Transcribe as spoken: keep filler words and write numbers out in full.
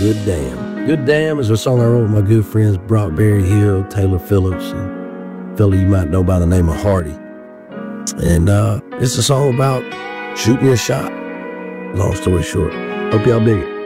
Good Damn. Good Damn is a song I wrote with my good friends Brock Berry Hill, Taylor Phillips, and a fella you might know by the name of Hardy. And uh, it's a song about shooting your shot. Long story short. Hope y'all dig it.